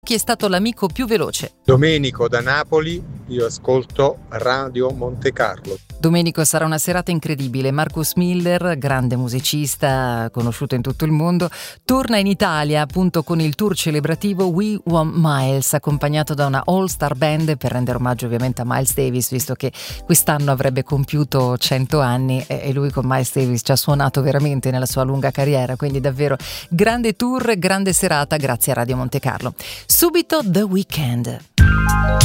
Chi è stato l'amico più veloce? Domenico da Napoli, io ascolto Radio Monte Carlo. Domenico, sarà una serata incredibile. Marcus Miller, grande musicista conosciuto in tutto il mondo, torna in Italia appunto con il tour celebrativo We Want Miles, accompagnato da una all-star band per rendere omaggio ovviamente a Miles Davis, visto che quest'anno avrebbe compiuto 100 anni e lui con Miles Davis ci ha suonato veramente nella sua lunga carriera, quindi davvero grande tour, grande serata grazie a Radio Monte Carlo. Subito The Weeknd.